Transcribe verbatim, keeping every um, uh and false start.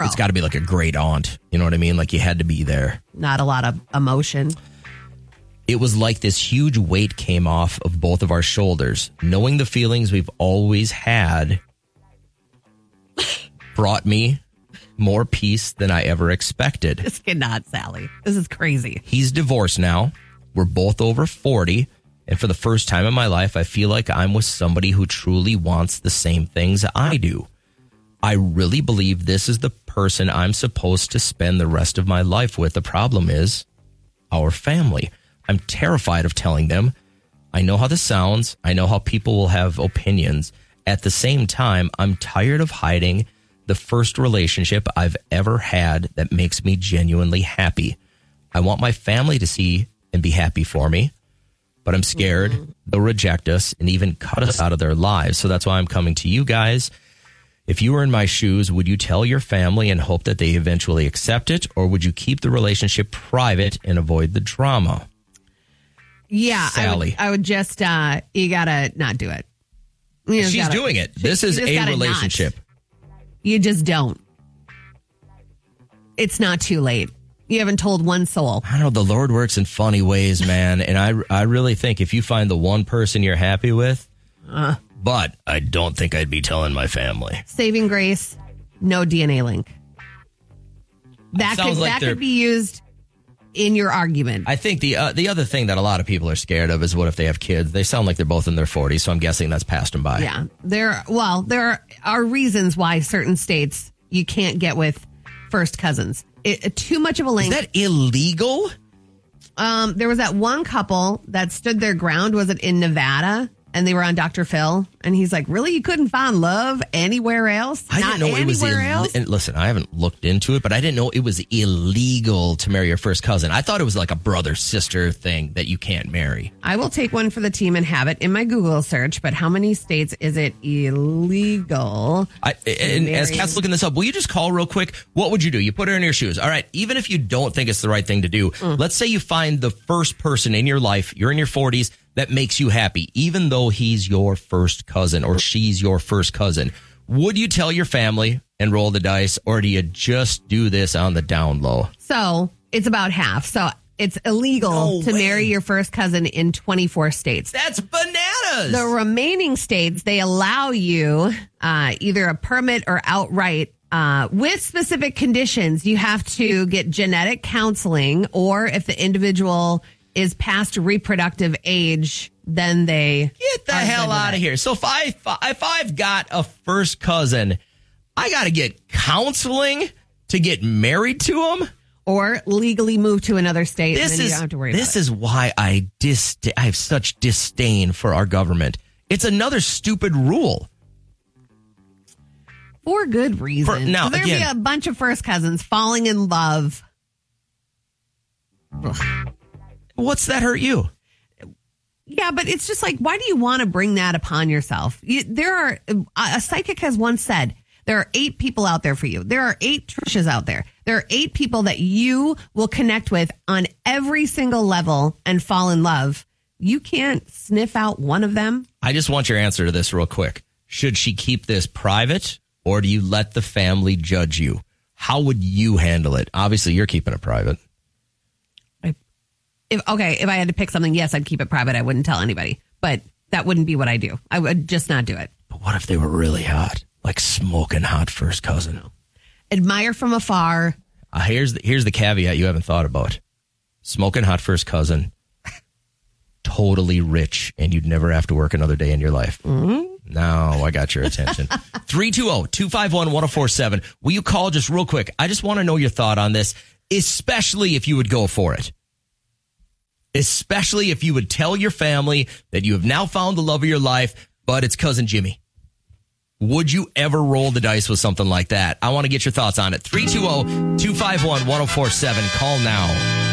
it's got to be like a great aunt. You know what I mean? Like you had to be there. Not a lot of emotion. It was like this huge weight came off of both of our shoulders. Knowing the feelings we've always had brought me more peace than I ever expected. This cannot, Sally. This is crazy. He's divorced now. We're both over forty. And for the first time in my life, I feel like I'm with somebody who truly wants the same things I do. I really believe this is the person I'm supposed to spend the rest of my life with. The problem is our family. I'm terrified of telling them. I know how this sounds. I know how people will have opinions. At the same time, I'm tired of hiding the first relationship I've ever had that makes me genuinely happy. I want my family to see and be happy for me. But I'm scared mm-hmm. they'll reject us and even cut us out of their lives. So that's why I'm coming to you guys. If you were in my shoes, would you tell your family and hope that they eventually accept it? Or would you keep the relationship private and avoid the drama? Yeah, Sally. I would, I would just, uh, you got to not do it. You She's gotta, doing it. This is a relationship. Not. You just don't. It's not too late. You haven't told one soul. I don't know. The Lord works in funny ways, man. And I, I really think if you find the one person you're happy with, uh, but I don't think I'd be telling my family. Saving grace, no D N A link. That could like that could be used in your argument. I think the uh, the other thing that a lot of people are scared of is what if they have kids? They sound like they're both in their forties, so I'm guessing that's passed them by. Yeah, there. Well, there are reasons why certain states you can't get with first cousins. It, too much of a link. Is that illegal? Um, there was that one couple that stood their ground. Was it in Nevada? And they were on Doctor Phil. And he's like, really? You couldn't find love anywhere else? I Not didn't know it was anywhere Ill- else? and listen, I haven't looked into it, but I didn't know it was illegal to marry your first cousin. I thought it was like a brother-sister thing that you can't marry. I will take one for the team and have it in my Google search, but how many states is it illegal? I, and marry? As Kat's looking this up, will you just call real quick? What would you do? You put her in your shoes. All right, even if you don't think it's the right thing to do, mm. let's say you find the first person in your life, you're in your forties, that makes you happy, even though he's your first cousin or she's your first cousin. Would you tell your family and roll the dice, or do you just do this on the down low? So it's about half. So it's illegal no to way. marry your first cousin in twenty-four states. That's bananas. The remaining states, they allow you uh, either a permit or outright uh, with specific conditions. You have to get genetic counseling, or if the individual is past reproductive age, then they get the hell out of here. So if I if I've got a first cousin, I got to get counseling to get married to him, or legally move to another state. This and then is you don't have to worry this about is it. why I dis I have such disdain for our government. It's another stupid rule. For good reason. For, now, there'd again, be a bunch of first cousins falling in love. Ugh. What's that hurt you? Yeah, but it's just like, why do you want to bring that upon yourself? You, there are, a psychic has once said, there are eight people out there for you. There are eight Trishas out there. There are eight people that you will connect with on every single level and fall in love. You can't sniff out one of them. I just want your answer to this real quick. Should she keep this private, or do you let the family judge you? How would you handle it? Obviously, you're keeping it private. If, okay, if I had to pick something, yes, I'd keep it private. I wouldn't tell anybody. But that wouldn't be what I do. I would just not do it. But what if they were really hot? Like smoking hot first cousin? Admire from afar. Uh, here's, the, here's the caveat you haven't thought about. Smoking hot first cousin, totally rich, and you'd never have to work another day in your life. Mm-hmm. No, I got your attention. three two zero, two five one, one zero four seven. Will you call just real quick? I just want to know your thought on this, especially if you would go for it. Especially if you would tell your family that you have now found the love of your life, but it's cousin Jimmy. Would you ever roll the dice with something like that? I want to get your thoughts on it. three two zero, two five one, one zero four seven. Call now.